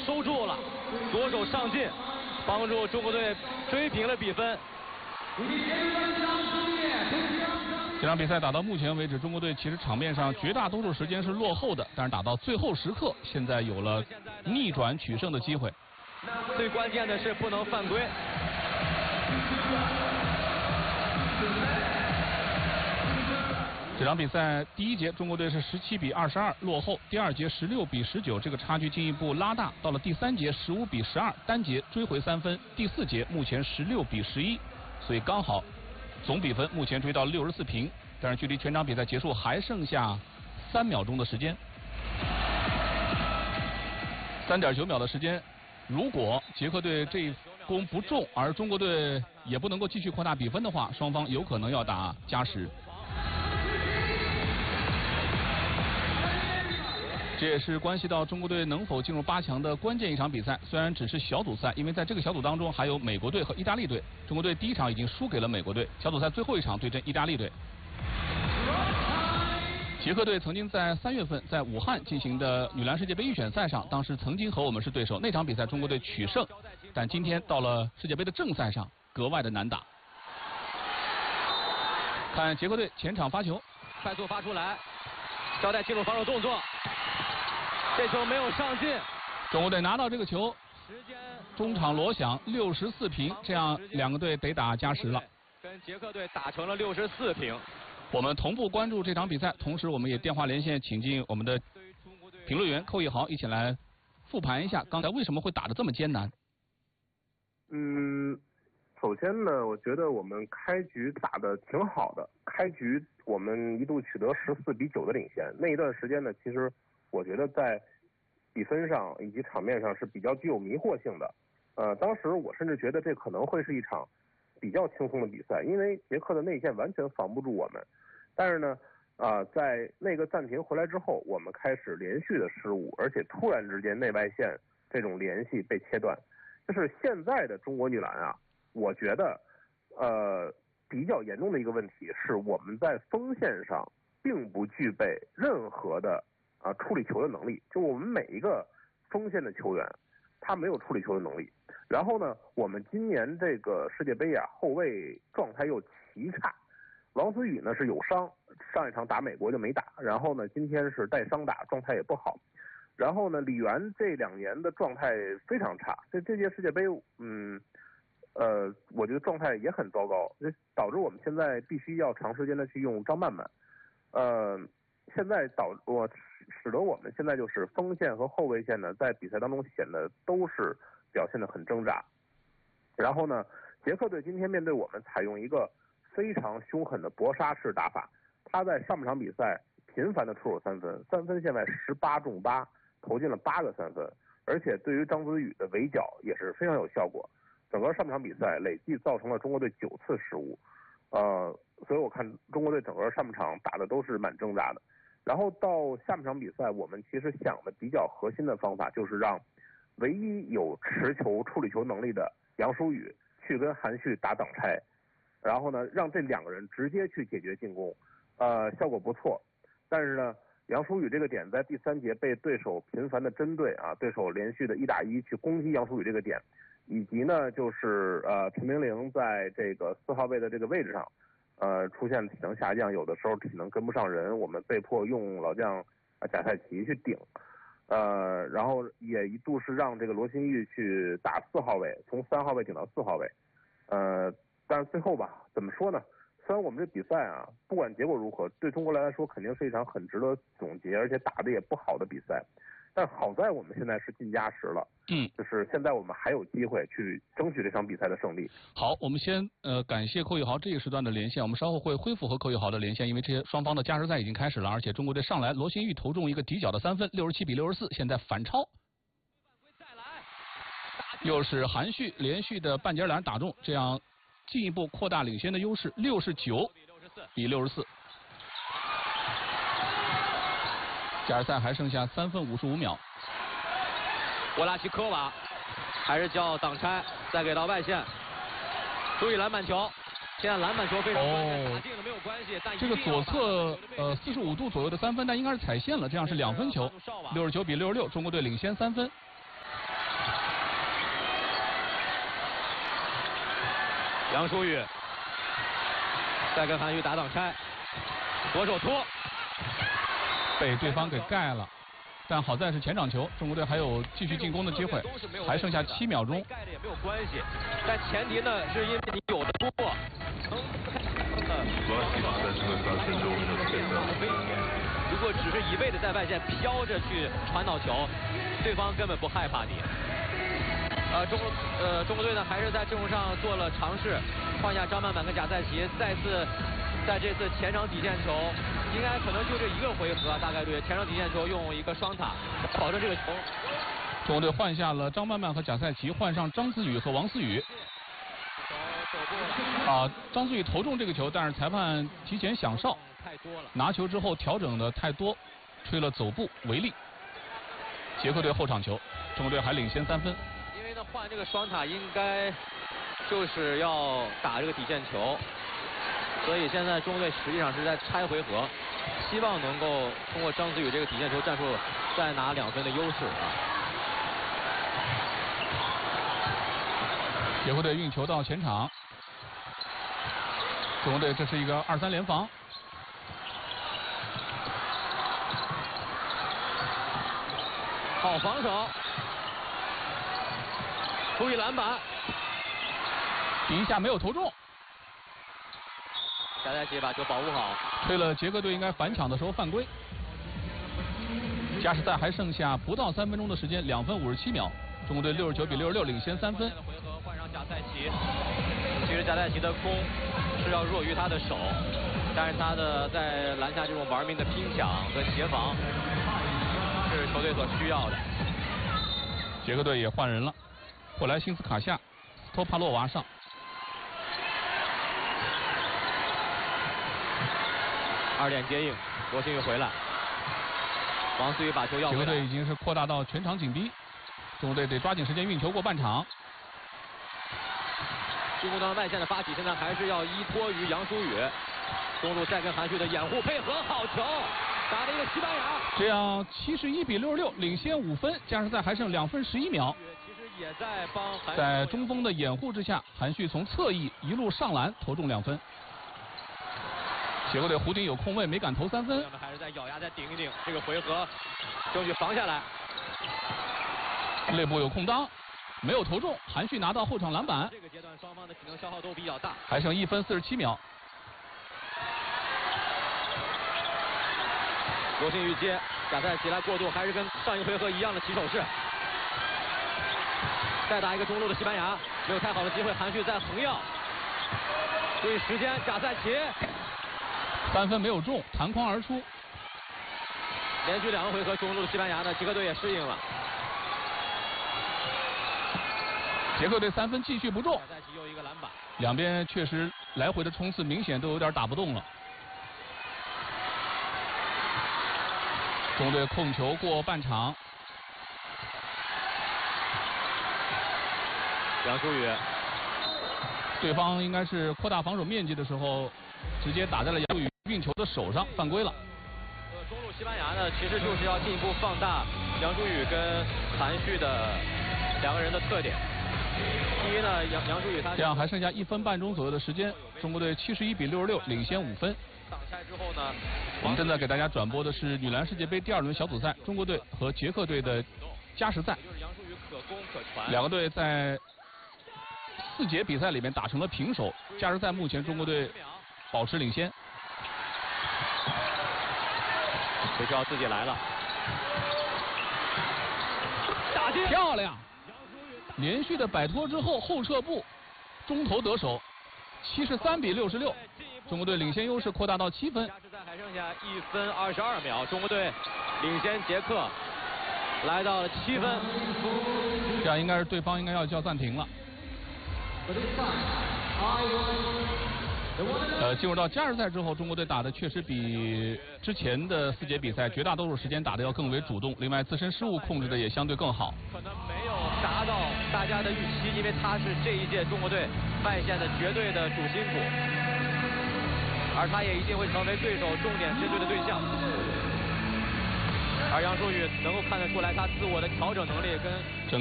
收住了，左手上进，帮助中国队追平了比分。 这场比赛打到目前为止，中国队其实场面上绝大多数时间是落后的，但是打到最后时刻，现在有了逆转取胜的机会。 最关键的是不能犯规。 这场比赛第一节中国队是17比22落后，第二节16比19，这个差距进一步拉大，到了第三节15比12，单节追回3分，第四节目前16比11，所以刚好总比分目前追到64平，但是距离全场比赛结束还剩下3秒钟的时间，3.9秒的时间。如果捷克队这一攻不中，而中国队也不能够继续扩大比分的话，双方有可能要打加时。这也是关系到中国队能否进入8强的关键一场比赛。虽然只是小组赛，因为在这个小组当中还有美国队和意大利队。中国队第一场已经输给了美国队，小组赛最后一场对阵意大利队。捷克队曾经在3月份在武汉进行的女篮世界杯预选赛上，当时曾经和我们是对手，那场比赛中国队取胜，但今天到了世界杯的正赛上格外的难打。看捷克队前场发球， 快速发出来，交代进入防守动作，这球没有上进。 中国队拿到这个球，中场锣响，64平，这样两个队得打加时了。 跟捷克队打成了64平。 我们同步关注这场比赛，同时我们也电话连线请进我们的评论员寇一豪，一起来复盘一下刚才为什么会打得这么艰难。 首先呢，我觉得我们开局打得挺好的，开局我们一度取得14比9的领先，那一段时间呢，其实我觉得在比分上以及场面上是比较具有迷惑性的。当时我甚至觉得这可能会是一场比较轻松的比赛，因为捷克的内线完全防不住我们。但是呢，在那个暂停回来之后，我们开始连续的失误，而且突然之间内外线这种联系被切断。就是现在的中国女篮啊，我觉得比较严重的一个问题是我们在锋线上并不具备任何的处理球的能力，就我们每一个锋线的球员他没有处理球的能力。然后呢，我们今年这个世界杯啊，后卫状态又奇差。王思雨呢是有伤，上一场打美国就没打，然后呢今天是带伤打，状态也不好。然后呢，李媛这2年的状态非常差，这届世界杯我觉得状态也很糟糕，导致我们现在必须要长时间的去用张曼曼。现在使得我们现在就是锋线和后卫线呢，在比赛当中显得都是表现得很挣扎。然后呢，捷克队今天面对我们采用一个非常凶狠的搏杀式打法，他在上半场比赛频繁的出手3分，3分线外18中8，投进了8个3分，而且对于张子宇的围剿也是非常有效果。整个上半场比赛累计造成了中国队9次失误，所以我看中国队整个上半场打的都是蛮挣扎的。然后到下半场比赛，我们其实想的比较核心的方法就是让唯一有持球处理球能力的杨舒宇去跟韩旭打挡拆，然后呢让这2个人直接去解决进攻，效果不错。但是呢，杨舒宇这个点在第3节被对手频繁的针对啊，对手连续的1打1去攻击杨舒宇这个点，以及呢就是陈明玲在这个4号位的这个位置上出现体能下降，有的时候体能跟不上人，我们被迫用老将贾赛奇去顶，然后也一度是让这个罗新玉去打4号位，从3号位顶到4号位，但是最后吧，怎么说呢？虽然我们这比赛啊，不管结果如何，对中国来说肯定是一场很值得总结，而且打得也不好的比赛。但好在我们现在是进加时了，就是现在我们还有机会去争取这场比赛的胜利。 好，我们先感谢寇一豪这一时段的连线，我们稍后会恢复和寇一豪的连线，因为这些双方的加时赛已经开始了，而且中国队上来罗新玉投中一个底角的3分，67比64，现在反超。又是韩旭连续的半截篮打中，这样进一步扩大领先的优势，69比64。加时赛还剩下3分55秒。 沃拉奇科娃还是叫挡拆，再给到外线，注意篮板球。现在篮板球非常关键，打进了没有关系，但这个左侧45度左右的3分，但应该是踩线了，这样是2分球，69比66，中国队领先3分。 杨舒宇再跟韩旭打挡拆，左手托， 被对方给盖了。但好在是前场球，中国队还有继续进攻的机会，还剩下7秒钟。 盖的也没有关系，但前提呢是因为你有的突破，能危险。如果只是一味的在外线飘着去传导球，对方根本不害怕你。中国队呢还是在阵容上做了尝试，换下张曼曼跟贾赛奇，再次在这次前场底线球。应该可能就这一个回合，大概率前场底线球用一个双塔，保证这个球。 中国队换下了张曼曼和贾赛奇，换上张思宇和王思雨。张思宇投中这个球，但是裁判提前响哨， 太多了。 拿球之后调整的太多，吹了走步违例。捷克队后场球，中国队还领先3分。 因为呢换这个双塔应该就是要打这个底线球。所以现在中国队实际上是在拆回合，希望能够通过张思宇这个底线球战术再拿2分的优势啊。 捷克队运球到前场，中国队这是一个2-3联防。 好防守，注意篮板， 第一下没有投中。 贾赛奇把球保护好， 吹了捷克队应该反抢的时候犯规。加时赛还剩下不到3分钟的时间，2分57秒，中国队69比66领先3分。 回合换上贾赛奇，其实贾赛奇的攻是要弱于他的手，但是他的在篮下这种玩命的拼抢和协防是球队所需要的。 捷克队也换人了，霍莱辛斯卡夏、斯托帕洛娃上。 2点接应，罗新宇回来，王思雨把球要回来。 捷克队已经是扩大到全场紧逼，中国队得抓紧时间运球过半场。 进攻端外线的发起，现在还是要依托于杨舒宇。中路再跟韩旭的掩护配合，好球，打了一个西班牙。 这样71比66领先5分，加时赛还剩2分11秒。 其实也在帮韩旭。 在中锋的掩护之下，韩旭从侧翼一路上篮投中2分。捷克队弧顶有空位，没敢投3分。 还是在咬牙再顶一顶，这个回合争取防下来。 内部有空当，没有投中，韩旭拿到后场篮板。 这个阶段双方的体能消耗都比较大。 还剩1分47秒。 罗新宇接，贾赛奇来过渡，还是跟上一回合一样的起手式。再打一个中路的西班牙，没有太好的机会，韩旭在横要。注意时间，贾赛奇。 3分没有中，弹框而出。 连续2个回合中路的西班牙呢，捷克队也适应了。 捷克队3分继续不中。 贾赛奇又一个篮板。 两边确实来回的冲刺明显都有点打不动了。中国队控球过半场。 杨舒宇。 对方应该是扩大防守面积的时候，直接打在了杨舒宇运球的手上，犯规了。 中路西班牙呢，其实就是要进一步放大杨舒宇跟韩旭的2个人的特点。第一呢，杨舒宇他这样还剩下1分半钟左右的时间，中国队71比66领先5分。 挡拆之后呢， 我们正在给大家转播的是女篮世界杯第2轮小组赛，中国队和捷克队的加时赛。 就是杨舒宇可攻可传。 2个队在4节比赛里面打成了平手，加时赛目前中国队保持领先。 这球自己来了，打进， 漂亮！连续的摆脱之后后撤步，中投得手，73比66，中国队领先优势扩大到7分。 加时赛还剩下1分22秒，中国队领先捷克，来到了7分。 这样应该是对方应该要叫暂停了。进入到加时赛之后，中国队打的确实比之前的4节比赛绝大多数时间打的要更为主动，另外自身失误控制的也相对更好。 可能没有达到大家的预期，因为他是这一届中国队外线的绝对的主心骨，而他也一定会成为对手重点针对的对象。而杨舒宇能够看得出来他自我的调整能力跟